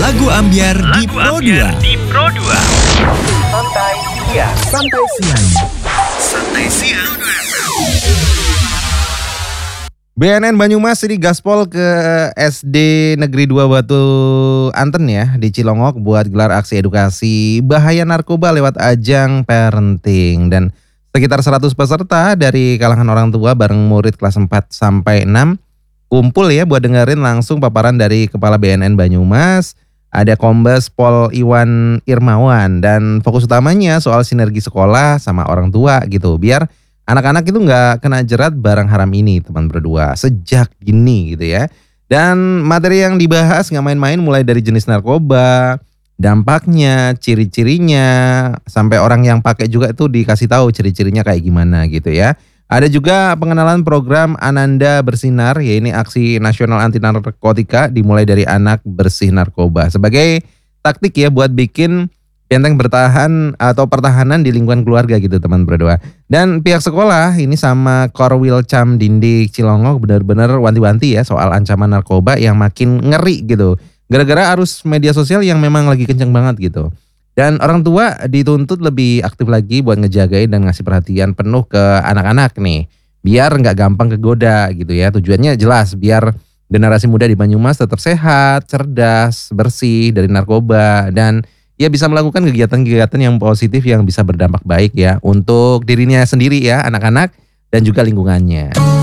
Lagu Ambyar di Pro 2. Santai siang. Santai siang. Santai siang. BNN Banyumas ini gaspol ke SD Negeri 2 Batu Anten ya di Cilongok buat gelar aksi edukasi bahaya narkoba lewat ajang parenting. Dan sekitar 100 peserta dari kalangan orang tua bareng murid kelas 4 sampai 6 kumpul ya buat dengerin langsung paparan dari Kepala BNN Banyumas. Ada Kombes Pol Iwan Irmawan dan fokus utamanya soal sinergi sekolah sama orang tua gitu. Biar anak-anak itu nggak kena jerat barang haram ini teman berdua sejak dini gitu ya. Dan materi yang dibahas nggak main-main mulai dari jenis narkoba, dampaknya, ciri-cirinya, sampai orang yang pakai juga itu dikasih tahu ciri-cirinya kayak gimana gitu ya. Ada juga pengenalan program Ananda Bersinar, ya ini aksi nasional anti narkotika dimulai dari anak bersih narkoba. Sebagai taktik ya buat bikin benteng bertahan atau pertahanan di lingkungan keluarga gitu teman berdua. Dan pihak sekolah ini sama Korwil Cam Dindik Cilongok benar-benar wanti-wanti ya soal ancaman narkoba yang makin ngeri gitu. Gara-gara arus media sosial yang memang lagi kenceng banget gitu. Dan orang tua dituntut lebih aktif lagi buat ngejagain dan ngasih perhatian penuh ke anak-anak nih. Biar nggak gampang kegoda gitu ya. Tujuannya jelas biar generasi muda di Banyumas tetap sehat, cerdas, bersih dari narkoba. Dan ya bisa melakukan kegiatan-kegiatan yang positif yang bisa berdampak baik ya. Untuk dirinya sendiri ya, anak-anak dan juga lingkungannya.